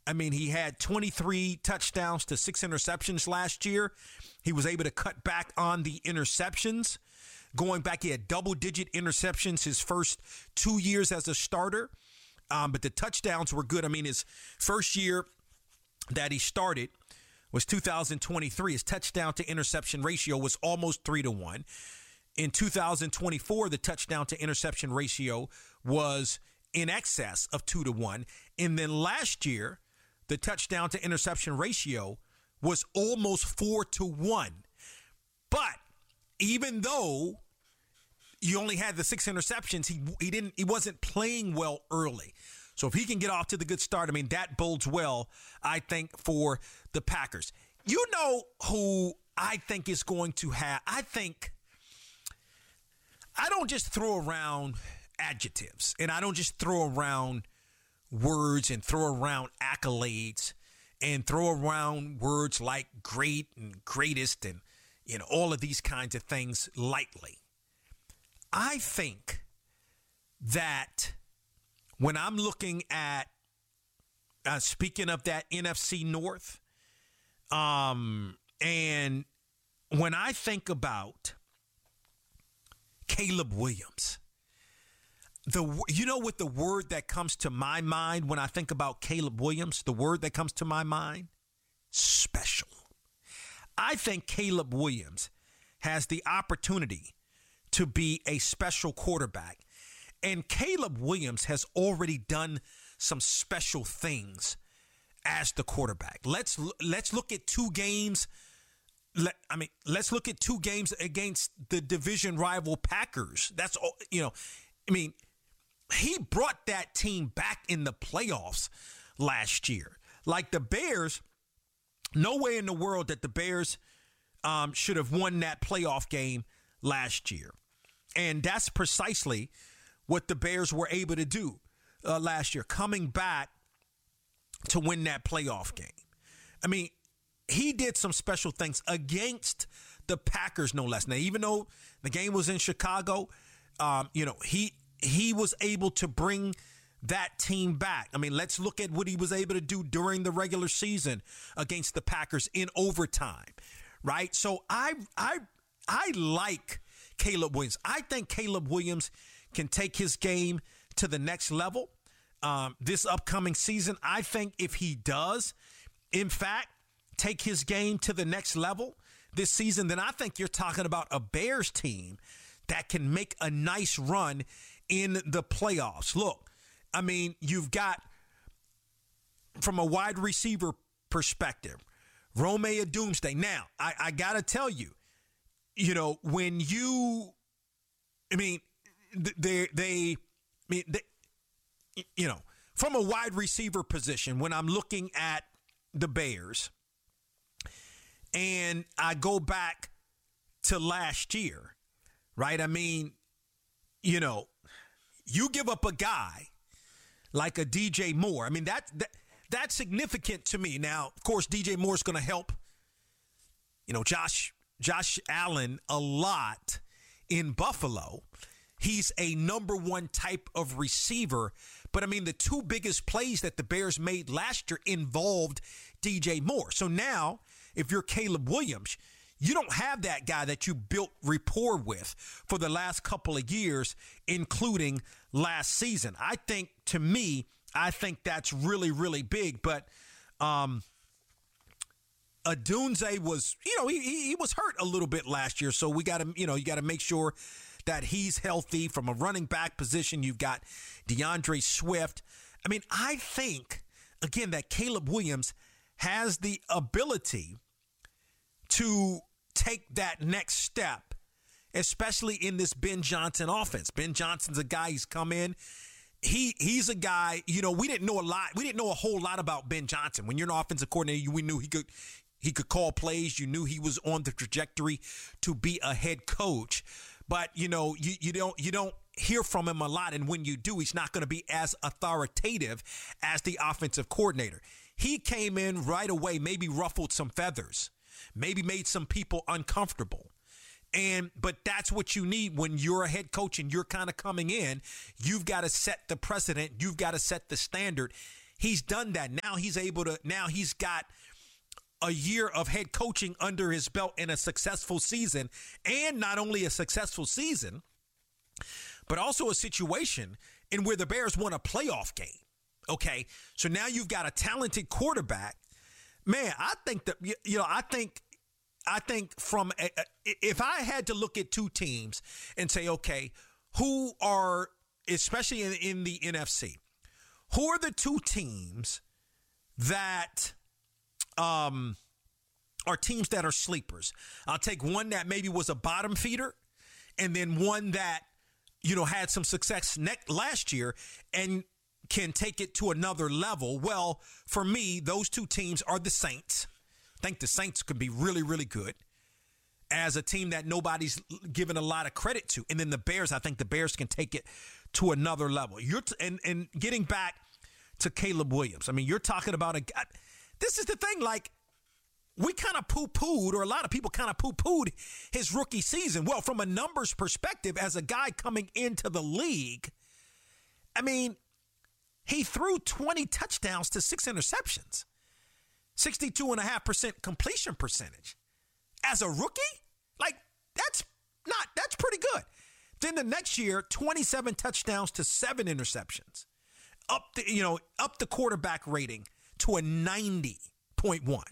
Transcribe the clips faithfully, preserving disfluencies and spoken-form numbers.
I mean, he had twenty-three touchdowns to six interceptions last year. He was able to cut back on the interceptions. Going back, he had double-digit interceptions his first two years as a starter. Um, but the touchdowns were good. I mean, his first year that he started was two thousand twenty-three. His touchdown to interception ratio was almost three to one. In two thousand twenty-four, the touchdown to interception ratio was in excess of two to one. And then last year, the touchdown to interception ratio was almost four to one. But even though you only had the six interceptions, he he didn't he wasn't playing well early. So if he can get off to the good start, I mean, that bodes well, I think, for the Packers. You know who I think is going to have, I think, I don't just throw around adjectives, and I don't just throw around words and throw around accolades and throw around words like great and greatest and, you know, all of these kinds of things lightly. I think that when I'm looking at, uh, speaking of that N F C North, um, and when I think about Caleb Williams, the you know what the word that comes to my mind when I think about Caleb Williams, the word that comes to my mind? Special. I think Caleb Williams has the opportunity to be a special quarterback. And Caleb Williams has already done some special things as the quarterback. Let's let's look at two games. Let, I mean, let's look at two games against the division rival Packers. That's all, you know, I mean, he brought that team back in the playoffs last year. Like the Bears, no way in the world that the Bears um, should have won that playoff game last year. And that's precisely what the Bears were able to do uh, last year, coming back to win that playoff game. I mean, he did some special things against the Packers, no less. Now, even though the game was in Chicago, um, you know, he he was able to bring that team back. I mean, let's look at what he was able to do during the regular season against the Packers in overtime, right? So I I I like Caleb Williams. I think Caleb Williams can take his game to the next level um, this upcoming season. I think if he does, in fact, take his game to the next level this season, then I think you're talking about a Bears team that can make a nice run in the playoffs. Look, I mean, you've got, from a wide receiver perspective, Rome Odunze. Now, I, I got to tell you, you know, when you, I mean, they, they, I mean, they, you know, from a wide receiver position, when I'm looking at the Bears and I go back to last year, right? I mean, you know, you give up a guy like a D J Moore. I mean, that, that that's significant to me. Now, of course, D J Moore's going to help, you know, Josh Josh Allen a lot in Buffalo. He's a number one type of receiver. But, I mean, the two biggest plays that the Bears made last year involved D J Moore. So now, if you're Caleb Williams, you don't have that guy that you built rapport with for the last couple of years, including last season. I think, to me, I think that's really, really big. But um, Odunze was, you know, he, he was hurt a little bit last year. So we got to, you know, you got to make sure that he's healthy. From a running back position, you've got DeAndre Swift. I mean, I think, again, that Caleb Williams has the ability to take that next step, especially in this Ben Johnson offense. Ben Johnson's a guy, he's come in. He he's a guy, you know, we didn't know a lot. We didn't know a whole lot about Ben Johnson. When you're an offensive coordinator, we knew he could he could call plays. You knew he was on the trajectory to be a head coach. But, you know, you, you don't you don't hear from him a lot. And when you do, he's not going to be as authoritative as the offensive coordinator. He came in right away, maybe ruffled some feathers, maybe made some people uncomfortable. And but that's what you need when you're a head coach and you're kind of coming in. You've got to set the precedent. You've got to set the standard. he's done that. Now he's able to, now he's got a year of head coaching under his belt in a successful season, and not only a successful season, but also a situation in where the Bears won a playoff game. Okay, so now you've got a talented quarterback. Man, I think that, you know, I think, I think from, a, if I had to look at two teams and say, okay, who are, especially in, in the N F C, who are the two teams that um, are teams that are sleepers? I'll take one that maybe was a bottom feeder, and then one that, you know, had some success ne- last year and can take it to another level. Well, for me, those two teams are the Saints. I think the Saints could be really, really good as a team that nobody's given a lot of credit to. And then the Bears, I think the Bears can take it to another level. You're t- and, and getting back to Caleb Williams, I mean, you're talking about a guy. This is the thing, like, we kind of poo-pooed, or a lot of people kind of poo-pooed his rookie season. Well, from a numbers perspective, as a guy coming into the league, I mean, he threw twenty touchdowns to six interceptions, sixty-two point five percent completion percentage. As a rookie, like, that's not, that's pretty good. Then the next year, twenty-seven touchdowns to seven interceptions. Up the, you know, up the quarterback rating to a ninety point one.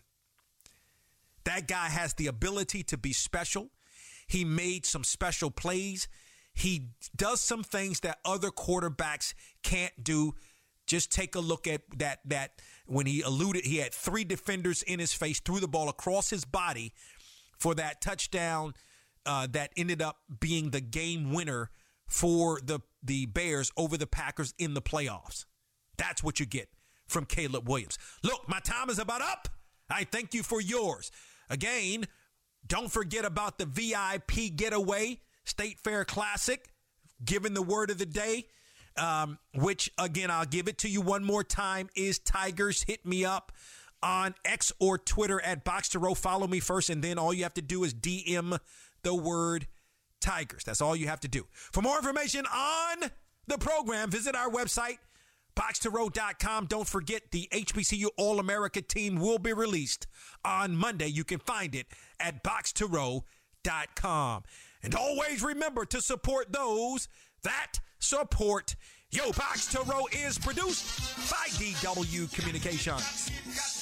That guy has the ability to be special. He made some special plays. He does some things that other quarterbacks can't do. Just take a look at that, that when he alluded, he had three defenders in his face, threw the ball across his body for that touchdown uh, that ended up being the game winner for the, the Bears over the Packers in the playoffs. That's what you get from Caleb Williams. Look, my time is about up. I thank you for yours. Again, don't forget about the V I P getaway, State Fair Classic, given the word of the day, um, which, again, I'll give it to you one more time, is Tigers. Hit me up on X or Twitter at Box to Row. Follow me first, and then all you have to do is D M the word Tigers. That's all you have to do. For more information on the program, visit our website, box to row dot com. Don't forget, the H B C U All-America team will be released on Monday. You can find it at box to row dot com. And always remember to support those that support you. Box to Row is produced by D W Communications.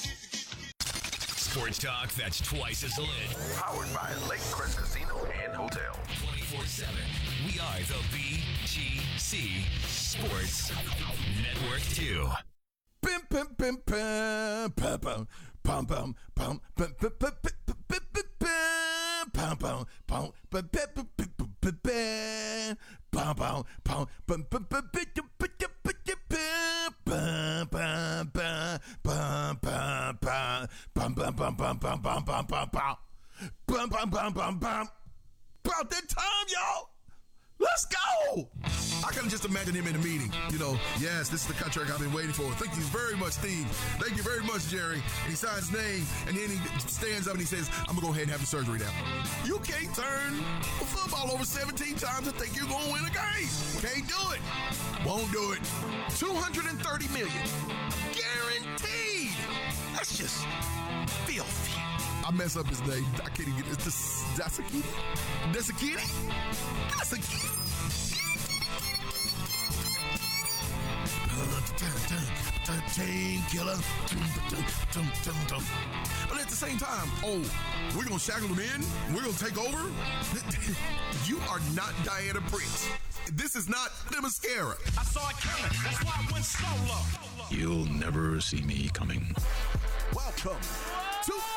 Sports talk that's twice as lit. Powered by Lake Crest Casino and Hotel. twenty-four seven. We are the B G C Sports Network two. Bim, bim, bim, bim, bum, bum, bum, bum, bum, bum, bum, bum, bum, bum, bum, bum, bum, bum, bum, about that time, y'all. Let's go! I can just imagine him in a meeting. You know, yes, this is the contract I've been waiting for. Thank you very much, Steve. Thank you very much, Jerry. And he signs his name, and then he stands up and he says, I'm going to go ahead and have the surgery now. You can't turn a football over seventeen times and think you're going to win a game. Can't do it. Won't do it. two hundred thirty million dollars. Guaranteed. That's just filthy. I mess up his name. I can't even get it. It's Dasakiti? Dasakiti? Dasakiti? Chain killer. But at the same time, oh, we're going to shackle him in? We're going to take over? You are not Diana Prince. This is not the mascara. I saw it coming. That's why I went solo. You'll never see me coming. Welcome to